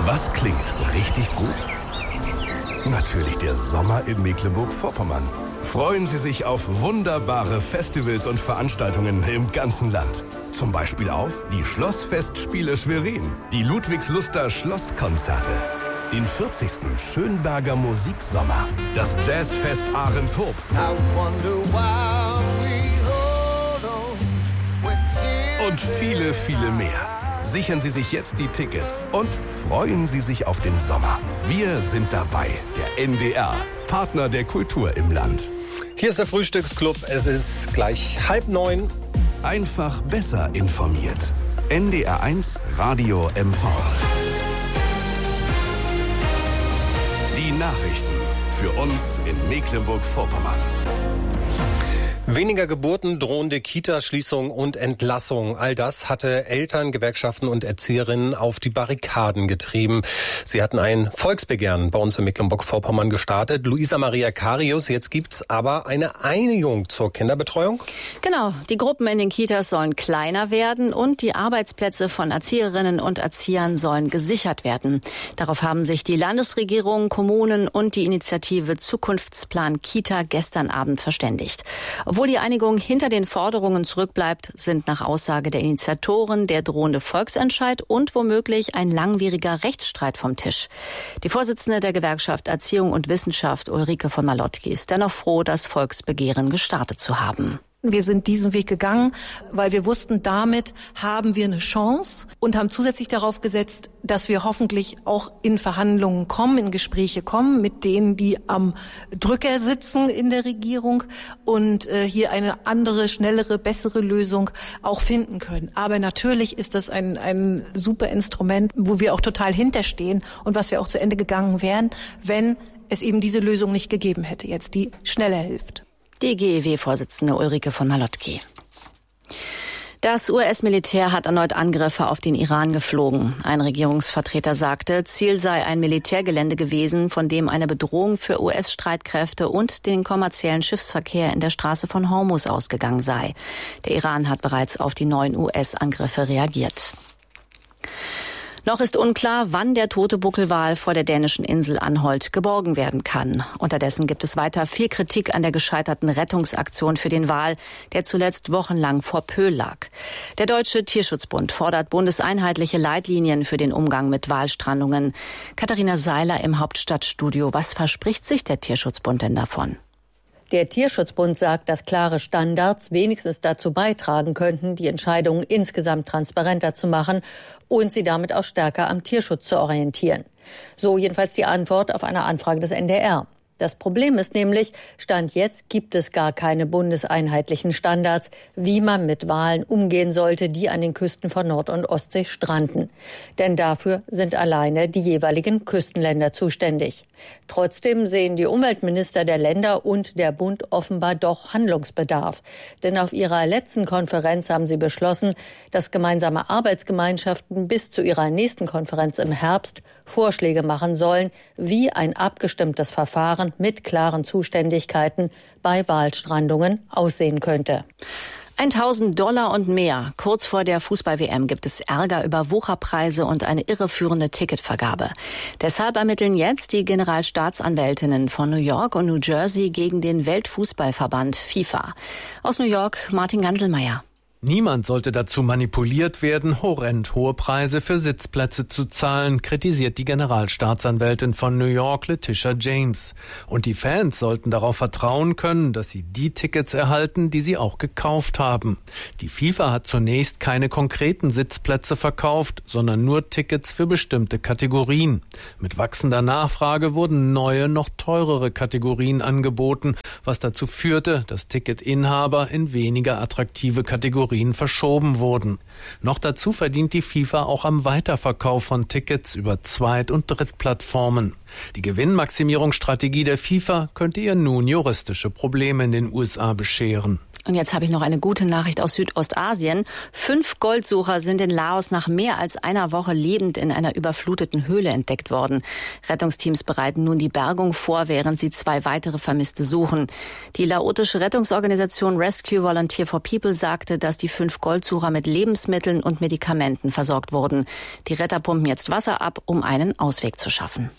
Was klingt richtig gut? Natürlich der Sommer in Mecklenburg-Vorpommern. Freuen Sie sich auf wunderbare Festivals und Veranstaltungen im ganzen Land. Zum Beispiel auf die Schlossfestspiele Schwerin, die Ludwigsluster Schlosskonzerte, den 40. Schönberger Musiksommer, das Jazzfest Ahrenshoop und viele, viele mehr. Sichern Sie sich jetzt die Tickets und freuen Sie sich auf den Sommer. Wir sind dabei, der NDR, Partner der Kultur im Land. Hier ist der Frühstücksclub, es ist gleich 8:30. Einfach besser informiert. NDR1 Radio MV. Die Nachrichten für uns in Mecklenburg-Vorpommern. Weniger Geburten, drohende Kitaschließung und Entlassung. All das hatte Eltern, Gewerkschaften und Erzieherinnen auf die Barrikaden getrieben. Sie hatten ein Volksbegehren bei uns in Mecklenburg-Vorpommern gestartet. Luisa Maria Karius, jetzt gibt's aber eine Einigung zur Kinderbetreuung? Genau, die Gruppen in den Kitas sollen kleiner werden und die Arbeitsplätze von Erzieherinnen und Erziehern sollen gesichert werden. Darauf haben sich die Landesregierung, Kommunen und die Initiative Zukunftsplan Kita gestern Abend verständigt. Obwohl die Einigung hinter den Forderungen zurückbleibt, sind nach Aussage der Initiatoren der drohende Volksentscheid und womöglich ein langwieriger Rechtsstreit vom Tisch. Die Vorsitzende der Gewerkschaft Erziehung und Wissenschaft, Ulrike von Malotki, ist dennoch froh, das Volksbegehren gestartet zu haben. Wir sind diesen Weg gegangen, weil wir wussten, damit haben wir eine Chance und haben zusätzlich darauf gesetzt, dass wir hoffentlich auch in Verhandlungen kommen, in Gespräche kommen mit denen, die am Drücker sitzen in der Regierung und hier eine andere, schnellere, bessere Lösung auch finden können. Aber natürlich ist das ein super Instrument, wo wir auch total hinterstehen und was wir auch zu Ende gegangen wären, wenn es eben diese Lösung nicht gegeben hätte, jetzt die schneller hilft. Die GEW-Vorsitzende Ulrike von Malotki. Das US-Militär hat erneut Angriffe auf den Iran geflogen. Ein Regierungsvertreter sagte, Ziel sei ein Militärgelände gewesen, von dem eine Bedrohung für US-Streitkräfte und den kommerziellen Schiffsverkehr in der Straße von Hormuz ausgegangen sei. Der Iran hat bereits auf die neuen US-Angriffe reagiert. Noch ist unklar, wann der tote Buckelwal vor der dänischen Insel Anholt geborgen werden kann. Unterdessen gibt es weiter viel Kritik an der gescheiterten Rettungsaktion für den Wal, der zuletzt wochenlang vor Pöhl lag. Der Deutsche Tierschutzbund fordert bundeseinheitliche Leitlinien für den Umgang mit Walstrandungen. Katharina Seiler im Hauptstadtstudio. Was verspricht sich der Tierschutzbund denn davon? Der Tierschutzbund sagt, dass klare Standards wenigstens dazu beitragen könnten, die Entscheidungen insgesamt transparenter zu machen und sie damit auch stärker am Tierschutz zu orientieren. So jedenfalls die Antwort auf eine Anfrage des NDR. Das Problem ist nämlich, Stand jetzt gibt es gar keine bundeseinheitlichen Standards, wie man mit Walen umgehen sollte, die an den Küsten von Nord- und Ostsee stranden. Denn dafür sind alleine die jeweiligen Küstenländer zuständig. Trotzdem sehen die Umweltminister der Länder und der Bund offenbar doch Handlungsbedarf. Denn auf ihrer letzten Konferenz haben sie beschlossen, dass gemeinsame Arbeitsgemeinschaften bis zu ihrer nächsten Konferenz im Herbst Vorschläge machen sollen, wie ein abgestimmtes Verfahren mit klaren Zuständigkeiten bei Walstrandungen aussehen könnte. $1.000 und mehr. Kurz vor der Fußball-WM gibt es Ärger über Wucherpreise und eine irreführende Ticketvergabe. Deshalb ermitteln jetzt die Generalstaatsanwältinnen von New York und New Jersey gegen den Weltfußballverband FIFA. Aus New York Martin Ganselmeier. Niemand sollte dazu manipuliert werden, horrend hohe Preise für Sitzplätze zu zahlen, kritisiert die Generalstaatsanwältin von New York, Letitia James. Und die Fans sollten darauf vertrauen können, dass sie die Tickets erhalten, die sie auch gekauft haben. Die FIFA hat zunächst keine konkreten Sitzplätze verkauft, sondern nur Tickets für bestimmte Kategorien. Mit wachsender Nachfrage wurden neue, noch teurere Kategorien angeboten, was dazu führte, dass Ticketinhaber in weniger attraktive Kategorien verschoben wurden. Noch dazu verdient die FIFA auch am Weiterverkauf von Tickets über Zweit- und Drittplattformen. Die Gewinnmaximierungsstrategie der FIFA könnte ihr nun juristische Probleme in den USA bescheren. Und jetzt habe ich noch eine gute Nachricht aus Südostasien. 5 Goldsucher sind in Laos nach mehr als einer Woche lebend in einer überfluteten Höhle entdeckt worden. Rettungsteams bereiten nun die Bergung vor, während sie 2 weitere Vermisste suchen. Die laotische Rettungsorganisation Rescue Volunteer for People sagte, dass die 5 Goldsucher mit Lebensmitteln und Medikamenten versorgt wurden. Die Retter pumpen jetzt Wasser ab, um einen Ausweg zu schaffen.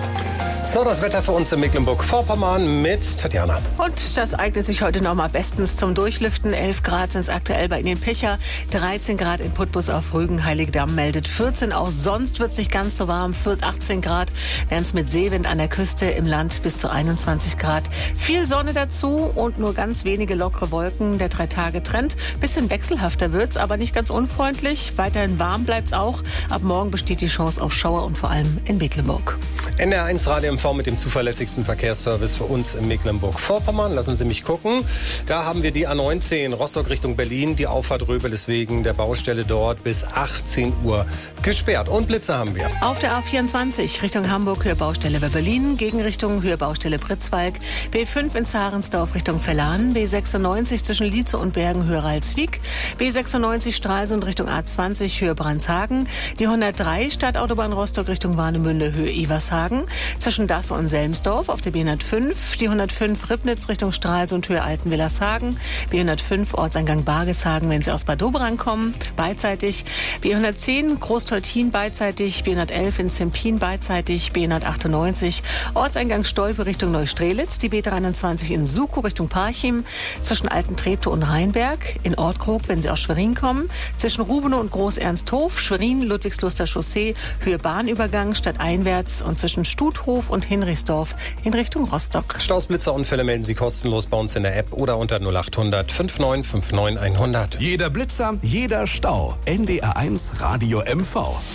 So, das Wetter für uns in Mecklenburg-Vorpommern mit Tatjana. Und das eignet sich heute noch mal bestens zum Durchlüften. 11 Grad sind es aktuell bei Ihnen in Picha, 13 Grad in Putbus auf Rügen, Heiligdamm meldet 14 aus. Sonst wird es nicht ganz so warm, 18 Grad, während es mit Seewind an der Küste im Land bis zu 21 Grad. Viel Sonne dazu und nur ganz wenige lockere Wolken. Der 3-Tage-Trend. Bisschen wechselhafter wird's, aber nicht ganz unfreundlich. Weiterhin warm bleibt's auch. Ab morgen besteht die Chance auf Schauer und vor allem in Mecklenburg. NDR1 Radio MV mit dem zuverlässigsten Verkehrsservice für uns in Mecklenburg-Vorpommern. Lassen Sie mich gucken. Da haben wir die A19 Rostock Richtung Berlin. Die Auffahrt Röbel ist wegen der Baustelle dort bis 18 Uhr gesperrt. Und Blitze haben wir. Auf der A24 Richtung Hamburg, Höhe Baustelle bei Berlin. Gegenrichtung Höhe Baustelle Pritzwalk. B5 in Zahrensdorf Richtung Verlan. B96 zwischen Lietze und Bergen Höhe Ralswiek. B96 Stralsund Richtung A20 Höhe Brandshagen. Die 103 Stadtautobahn Rostock Richtung Warnemünde Höhe Ivershagen. Zwischen Dassel und Selmsdorf auf der B105, die 105 Ribnitz Richtung Stralsund Höhe Altenwillershagen, B105 Ortseingang Bargeshagen, wenn Sie aus Bad Doberan kommen, beidseitig, B110 Großtoltin beidseitig, B111 in Zempin beidseitig, B198 Ortseingang Stolpe Richtung Neustrelitz, die B23 in Sukow Richtung Parchim, zwischen Altentreptow und Rheinberg, in Ortkrog, wenn Sie aus Schwerin kommen, zwischen Rubenow und Groß-Ernsthof, Schwerin, Ludwigsluster Chaussee, Höhe Bahnübergang stadteinwärts und zwischen Stuthof und Hinrichsdorf in Richtung Rostock. Staus, Blitzer, Unfälle melden Sie kostenlos bei uns in der App oder unter 0800 5959 100. Jeder Blitzer, jeder Stau. NDR1 Radio MV.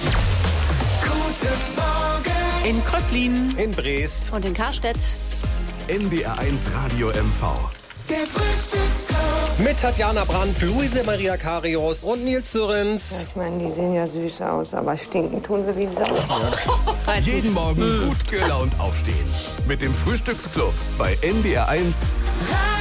Guten Morgen. In Kröslin, In Brest. Und in Karstedt. NDR1 Radio MV. Der Frühstücksclub. Mit Tatjana Brandt, Luise Maria Karius und Nils Sürens. Ich meine, die sehen ja süß aus, aber stinken tun sie wie Sau. Jeden Morgen gut gelaunt aufstehen. Mit dem Frühstücksclub bei NDR1.